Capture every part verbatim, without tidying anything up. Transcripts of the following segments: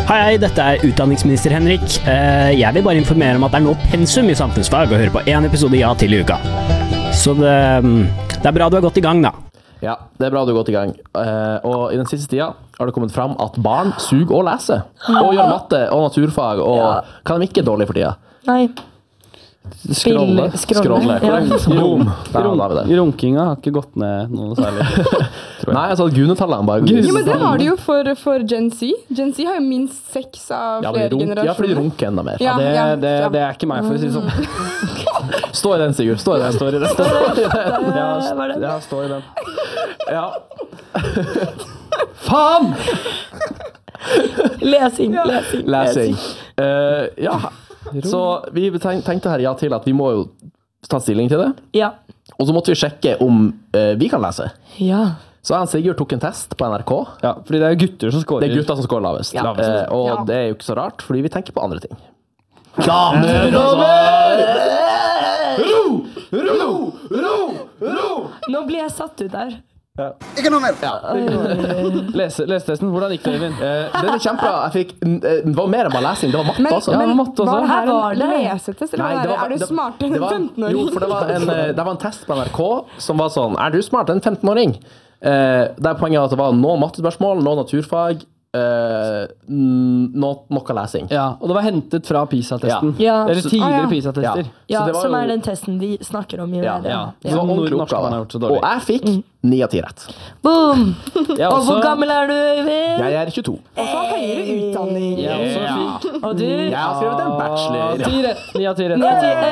Hei, hei, dette er utdanningsminister Henrik. Jeg vil bare informere om at det er nå pensum i samfunnsfag å høre på en episode Ja til i uka. Så det, det er bra du har gått i gang da. Ja, det er bra du har gått i gang. Og i den siste tida har det kommet fram at barn suger og leser. Og gjør matte og naturfag, og ja. Kan de ikke dårlig for tida? Nei. Skrolle. Skrolle. Ja. Boom. Der har vi det. Runkinga har ikke gått ned noe særlig. Nei, jeg sa at Gunetallene bare... Jo, men det har de jo for, for Gen Z. Gen Z har jo minst seks av ja, flere runk, generasjoner. Ja, fordi de runker enda mer. Ja, det, ja, det, ja. det er ikke meg, for å si det sånn. Stå i den, Sigurd. Stå i den. Stå i den. Stå i den. Ja, ja, stå i den. Ja. Faen! Lesing, lesing. Lesing. Uh, ja, så vi tenkte her ja til at vi må jo ta stilling til det. Ja. Og så måtte vi sjekke om uh, vi kan lese. Ja. Så han Sigurd tok en test på N R K. Ja, fordi det er gutter som skårer. Det er gutter som skårer lavest. Ja. Uh, og ja. det er jo ikke så rart, fordi vi tenker på andre ting. Damer og Ro! Ro! Ro! Ro! Nå blir jeg satt ut der. Ja. Ikke noe mer! Ja. Lese, Lesetesten, hvordan gikk det, Eivind? Uh, den er kjempebra. Jeg fikk, uh, det var mer enn bare lesing, det var matte Men, også. Ja, men matte også. var det her Her var en det. lesetest, eller Nei, var det, det var- er du det- smartere det enn var- en femten-åring? Jo, for det var, en, uh, det var en test på N R K som var sånn, er du smart enn en femten-åring? Uh, der poenget var at det var noen mattespørsmål, noen naturfag, Uh, noe, noe lesing. Ja, og det var hentet fra PISA-testen. Ja. Eller tidligere Ah, ja. PISA-tester. Ja. Ja, Så det var som jo- er den testen de snakker om i Ja, verden. ja. Det var ordentlig Norsk har gjort så oppgave. dårlig. Og jeg fikk ni av ti rett. Boom! Jeg Og også- hvor gammel er du, Øyvind? Jeg er tjueto. Og så høyere utdanning. Jeg også Ja. fikk Og du? Jeg har skrevet en bachelor. Ti rett. Ni av ti rett. Ni av ti. Du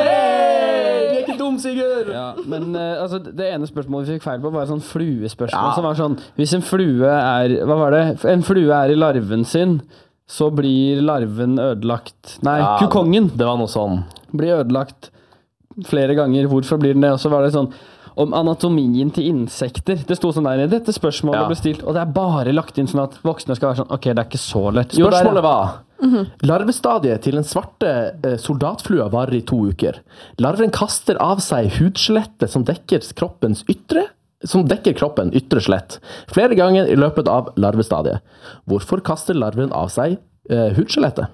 er ikke dum, Sigurd! Ja, men uh, altså, det ene spørsmålet vi fikk feil på var et sånn fluespørsmål, Ja. som var sånn, hvis en flue er, hva var det? En flue er i larven sin, så blir larven ødelagt. Nei, Ja, kukongen Det var noe sånn. blir ødelagt flere ganger. Hvorfor blir den det? Og så var det sånn, om anatomien til insekter. Det sto sånn der, dette spørsmålet Ja. ble stilt, og det er bare lagt inn sånn at voksne skal være sånn, ok, det er ikke så lett. Jo, det er- Spørsmålet var larvestadiet til den svarte eh, soldatflua varer i to uker. Larven kaster av seg hudskjelettet som dekker kroppens ytre som dekker kroppen ytre skjelett flere ganger i løpet av larvestadiet. Hvorfor kaster larven av seg eh, hudskjelettet?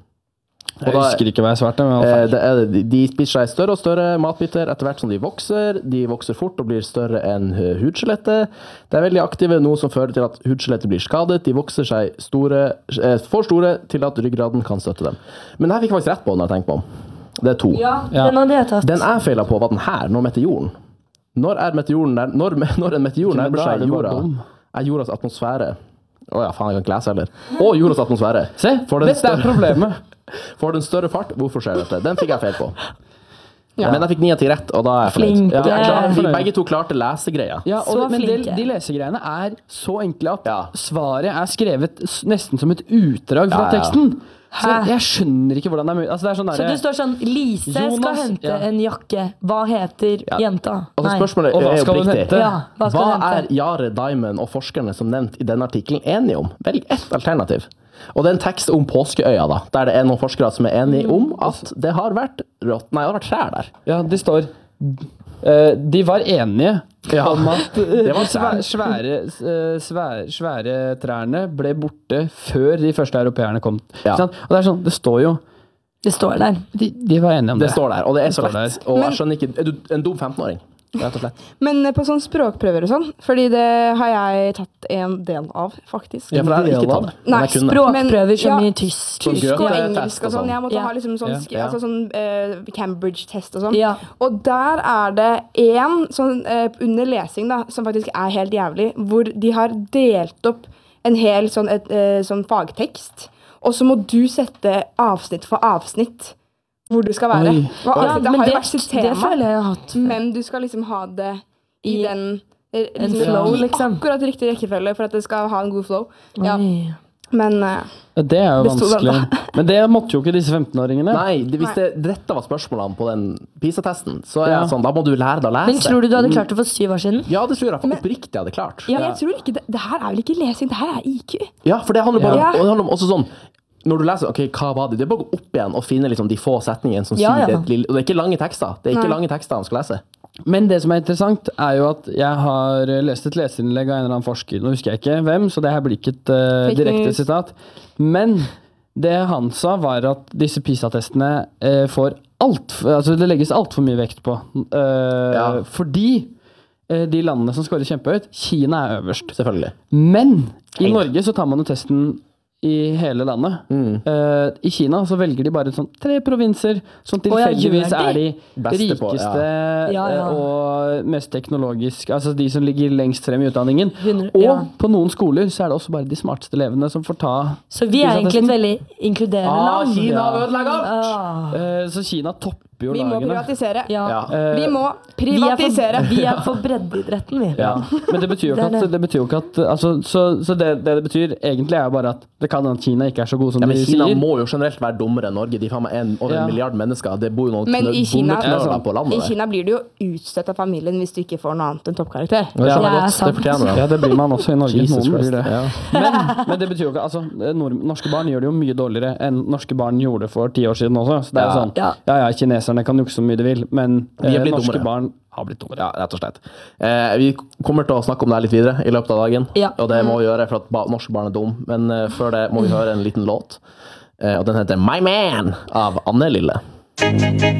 Jeg husker ikke hva jeg svarte, men det var Eh, feil. det er, de spiser seg større og større matbiter etter hvert som de vokser. De vokser fort og blir større enn eh, hudskjelettet. De er veldig aktive, noe som fører til at hudskjelettet blir skadet. De vokser seg store, eh, for store til at ryggraden kan støtte dem. Men det her fikk jeg faktisk rett på når jeg tenker på om. Det er to. Ja, Ja. den hadde jeg tatt. Den jeg feilet på var den her, når meteoren. Når, er meteoren nær, når, når en meteor Men nærmer da er seg du bare jorda, dum. er jordas atmosfære. Åja, faen, jeg kan ikke lese heller. Og jordas atmosfære. Se, For den dette er større- problemet. Får den større fart? Hvorfor skjer dette? Den fikk jeg feil på. Ja. Men jeg fikk ni av ti rett, og da er jeg fornøyd. Flinke. Ja, jeg klarer- vi Fornøyd. begge to klarte lesegreia. Ja, Så og, men de, flinke. de lesegreiene er så enkle at Ja. svaret er skrevet s- nesten som et utdrag fra Ja, ja. teksten. Så Hæ? jeg skjønner ikke hvordan det er mulig. Altså, det er sånn Så derre- det står sånn, Lise skal Jonas, hente ja. en jakke. Hva heter Ja. jenta? Altså Nei. Spørsmålet Og hva er jo skal hun riktig. hente? Ja, hva skal Hva hun er hente? Jare Diamond og forskerne som nevnt i denne artikkelen enige om? Velg ett alternativ. Og det er en tekst om Påskeøya, da, der det er noen forskere som er enige Mm. om at det har vært rått, nei, det har vært trær der. Ja, det står eh, De var enige Ja, om at eh, det var de svære, svære, eh, svære, svære trærne ble borte før de første europeerne kom. Ja. Ikke sant? Og det er sånn, det står jo Det står der. De, de var enige om det. Det står der, og det er så står lett. der. Og Men- jeg skjønner ikke, er du en dum femten-åring? Rett og slett. Men eh, på sånne språkprøver og sånn, fordi det har jeg tatt en del av, faktisk. Ja, for jeg har ikke tatt det. men Nei, jeg kunne. Språkprøver som Men- i ja, tysk. Sånn Tysk og Goethe-test engelsk og og sånn. sånn. Jeg måtte Ja. ha liksom sånn, sk- Ja. altså sånn eh, Cambridge-test og sånn. Ja. Og der er det en sånn, eh, under lesing da, som faktisk er helt jævlig, hvor de har delt opp en hel sånn, et, eh, sånn fagtekst, og så må du sette avsnitt for avsnitt hvor du skal være. Oi. Og Ja, avsnitt, det men har jo det, vært sitt det tema, føler jeg jeg har hatt. men du skal liksom ha det i, I den eh, en liksom, flow, i liksom. akkurat riktig rekkefølge for at det skal ha en god flow. Ja. Oi. Men eh, Ja, det er jo Det sto den, vanskelig. Men det måtte jo ikke disse femten-åringene. Nei, det, hvis det, dette var spørsmålene på den PISA-testen, så er Ja. det sånn, da må du lære deg å lese. Men tror du du hadde klart det for syv år siden? Ja, det tror jeg Men- oppriktig jeg hadde klart. ja, jeg tror ikke det, det her er vel ikke lesing, det her er I Q. Ja, for det handler bare Ja. om, og det handler om også sånn, når du leser, ok, hva var det? Det er bare å gå opp igjen og finne liksom de få setningene som Ja, sier ja. det lille, og det er ikke lange tekster. Det er ikke Nei. lange tekster han skal lese. Men det som er interessant, er jo at jeg har lest et leserinnlegg av en eller annen forsker. Nå husker jeg ikke hvem, så det her blir ikke et uh, Fake direkte news. sitat. Men Det han sa var at disse PISA-testene eh, får alt, altså det legges alt for mye vekt på. Eh, Ja. Fordi eh, de landene som skårer kjempehøyt, Kina er øverst. Selvfølgelig. Men i Hei. Norge så tar man jo testen i hele landet. Mm. Eh, I Kina så velger de bare sånn tre provinser som Å, ja, tilfeldigvis gjør de? er de Beste på, rikeste Ja, ja. eh, og mest teknologisk, altså de som ligger lengst frem i utdanningen. Hundre- Og ja. på noen skoler så er det også bare de smarteste elevene som får ta Så vi er egentlig et veldig inkluderende Ah, land. Kina Ja. ødelegger alt! Ah. Eh, Så Kina topper jo Vi må lagene. privatisere. Ja. Ja. Eh, Vi må Vi er, privatisere. for, vi er for breddeidretten, vi. Ja, men det betyr jo ikke Det er at, det. det betyr jo ikke at altså, Så, så det, det det betyr egentlig er jo bare at det kan hende at Kina ikke er så god som Ja, men de Kina sier. må jo generelt være dummere enn Norge. De er faen meg en, over Ja. en milliard mennesker. Det bor jo noen Men knø- i Kina, bondeknøler på landet i der. Kina blir du jo utstøtt av familien hvis du ikke får noe annet enn toppkarakter. Det skjønner Ja, jeg godt. sant. Det fortjener de. Ja, det blir man også i Norge. Jesus Noen Christ. blir det. Ja. Men, men det betyr jo ikke altså, nord, norske barn gjør det jo mye dårligere enn norske barn gjorde for ti år siden også. Så det er jo Ja. sånn, Ja. ja ja, kineserne kan jukse så mye de vil, men Vi er eh, blitt norske dummere. barn har blitt dummere. Ja, rett og slett. Eh, vi kommer til å snakke om det her litt videre i løpet av dagen. Ja. Og det må vi gjøre for at ba norske barn er dum. Men eh, før det må vi høre en liten låt. Eh, og den heter My Man av Anne Lille.